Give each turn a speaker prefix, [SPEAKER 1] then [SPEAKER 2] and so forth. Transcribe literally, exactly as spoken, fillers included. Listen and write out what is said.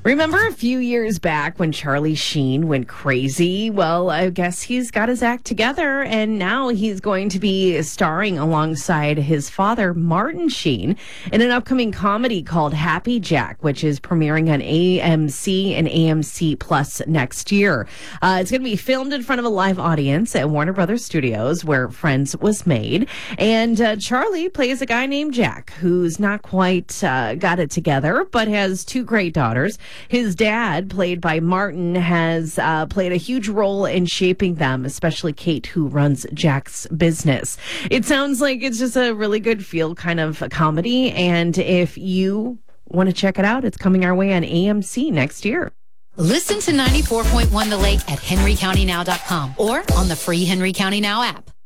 [SPEAKER 1] Remember a few years back when Charlie Sheen went crazy? Well, I guess he's got his act together, and now he's going to be starring alongside his father, Martin Sheen, in an upcoming comedy called Happy Jack, which is premiering on A M C and A M C Plus next year. Uh, it's going to be filmed in front of a live audience at Warner Brothers Studios, where Friends was made. And uh, Charlie plays a guy named Jack, who's not quite uh, got it together, but has two great daughters. His dad, played by Martin, has uh, played a huge role in shaping them, especially Kate, who runs Jack's business. It sounds like it's just a really good feel kind of a comedy. And if you want to check it out, it's coming our way on A M C next year.
[SPEAKER 2] Listen to ninety-four point one The Lake at henry county now dot com or on the free Henry County Now app.